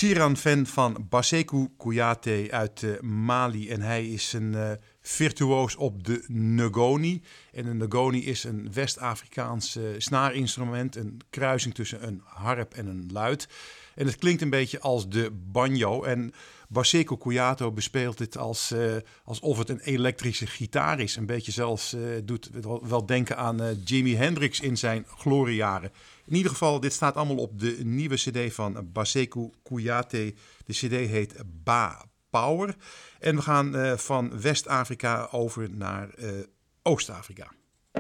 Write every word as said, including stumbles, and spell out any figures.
Shiran fan van Basekou Kouyaté uit uh, Mali. En hij is een uh, virtuoos op de ngoni. En een ngoni is een West-Afrikaans uh, snaarinstrument. Een kruising tussen een harp en een luit. En het klinkt een beetje als de banjo. En Basekou Kouyaté bespeelt het als, uh, alsof het een elektrische gitaar is. Een beetje zelfs uh, doet wel denken aan uh, Jimi Hendrix in zijn gloriejaren. In ieder geval, dit staat allemaal op de nieuwe cd van Basekou Kouyaté. De cd heet Ba Power. En we gaan uh, van West-Afrika over naar uh, Oost-Afrika.